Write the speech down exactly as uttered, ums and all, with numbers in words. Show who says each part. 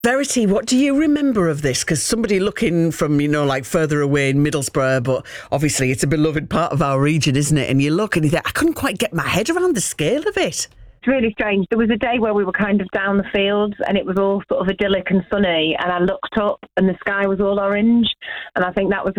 Speaker 1: Verity, what do you remember of this? Because somebody looking from, you know, like further away in Middlesbrough, but obviously it's a beloved part of our region, isn't it? And you look and you think, I couldn't quite get my head around the scale of it.
Speaker 2: It's really strange. There was a day where we were kind of down the fields and it was all sort of idyllic and sunny, and I looked up and the sky was all orange, and I think that was the